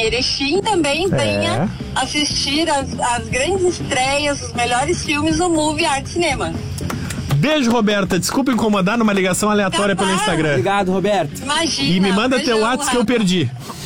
Erechim, também venha assistir as grandes estreias, os melhores filmes do Movie Arte Cinema. Beijo, Roberta. Desculpa incomodar numa ligação aleatória pelo Instagram. Obrigado, Roberto. Imagina. E me manda teu WhatsApp que eu perdi.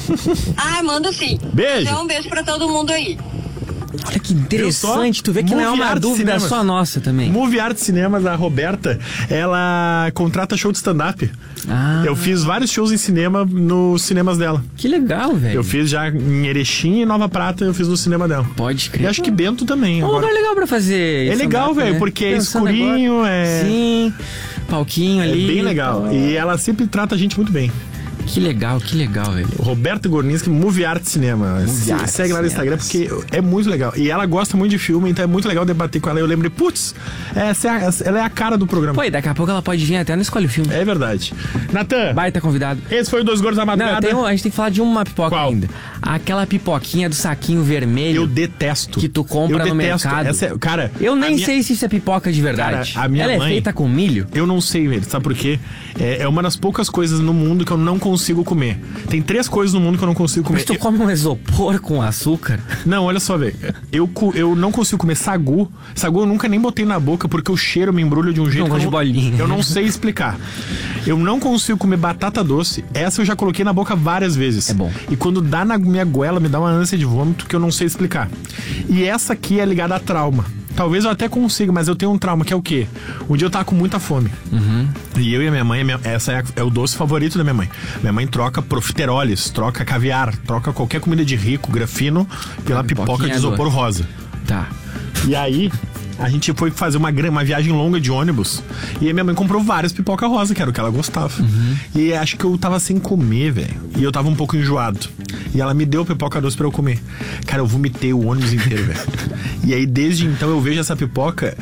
Mando sim. Beijo. Então, um beijo pra todo mundo aí. Olha que interessante, tu vê que não é uma dúvida só nossa também. Movie Arte Cinemas, a Roberta, ela contrata show de stand-up. Eu fiz vários shows em cinema nos cinemas dela. Que legal, velho. Eu fiz já em Erechim e Nova Prata, eu fiz no cinema dela. Pode crer. E acho que Bento também. Um lugar legal pra fazer. É legal, velho, né? Porque é escurinho, Sim, palquinho ali. É bem legal. E ela sempre trata a gente muito bem. Que legal, velho. Roberto Gorniski, Movie Art Cinema. Segue lá no Instagram porque é muito legal. E ela gosta muito de filme, então é muito legal debater com ela. Eu lembrei, putz, ela é a cara do programa. Pô, e daqui a pouco ela pode vir até no Escolhe o Filme. É verdade. Natan. Baita convidado. Esse foi o Dois Gordos da Madrugada. Não, a gente tem que falar de uma pipoca Qual? ainda. Aquela pipoquinha do saquinho vermelho. Eu detesto. Que tu compra no mercado. Cara, eu nem sei se isso é pipoca de verdade. Cara, a minha ela mãe, é feita com milho? Eu não sei, velho. Sabe por quê? É uma das poucas coisas no mundo que eu não consigo comer. Tem 3 coisas no mundo que eu não consigo comer. Mas tu come um isopor com açúcar? Não, olha só, velho. Eu não consigo comer sagu. Sagu eu nunca nem botei na boca porque o cheiro me embrulha de um jeito de bolinha. Eu não sei explicar. Eu não consigo comer batata doce. Essa eu já coloquei na boca várias vezes. É bom. E quando dá na minha goela, me dá uma ânsia de vômito que eu não sei explicar. E essa aqui é ligada a trauma. Talvez eu até consiga, mas eu tenho um trauma, que é o quê? Um dia eu tava com muita fome. E eu e a minha mãe, essa é o doce favorito da minha mãe. Minha mãe troca profiteroles, troca caviar, troca qualquer comida de rico, grafino, pela pipoca de isopor rosa. Tá. E aí, a gente foi fazer uma viagem longa de ônibus. E a minha mãe comprou várias pipoca rosa, que era o que ela gostava. E acho que eu tava sem comer, velho. E eu tava um pouco enjoado. E ela me deu pipoca doce pra eu comer. Cara, eu vomitei o ônibus inteiro, velho. E aí, desde então, eu vejo essa pipoca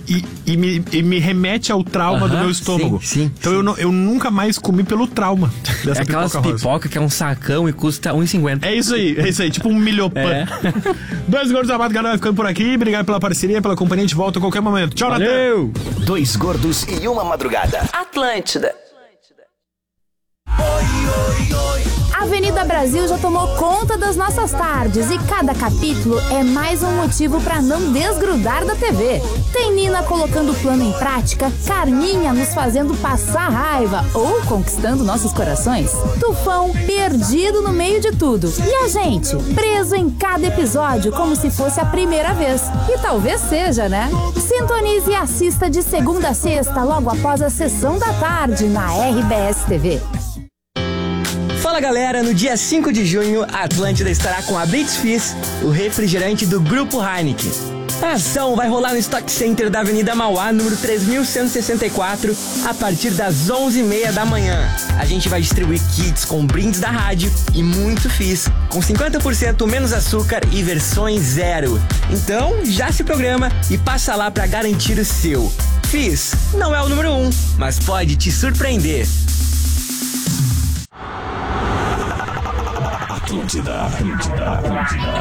e me remete ao trauma do meu estômago. Sim. Então eu nunca mais comi pelo trauma dessa aquelas pipoca que é um sacão e custa R$1,50. É isso aí, tipo um milhopan. Dois Gordos da Madrugada vai ficando por aqui. Obrigado pela parceria, pela companhia. A gente volta a qualquer momento. Tchau, valeu! Natan. Dois Gordos e uma Madrugada. Atlântida. Avenida Brasil já tomou conta das nossas tardes e cada capítulo é mais um motivo para não desgrudar da TV. Tem Nina colocando o plano em prática, Carminha nos fazendo passar raiva ou conquistando nossos corações, Tufão perdido no meio de tudo e a gente preso em cada episódio como se fosse a primeira vez. E talvez seja, né? Sintonize e assista de segunda a sexta logo após a sessão da tarde na RBS TV. Fala galera, no dia 5 de junho, a Atlântida estará com a Brits Fizz, o refrigerante do Grupo Heineken. A ação vai rolar no Stock Center da Avenida Mauá, número 3164, a partir das 11h30 da manhã. A gente vai distribuir kits com brindes da rádio e muito Fizz, com 50% menos açúcar e versões zero. Então, já se programa e passa lá pra garantir o seu. Fizz não é o número 1, mas pode te surpreender. Atlântida.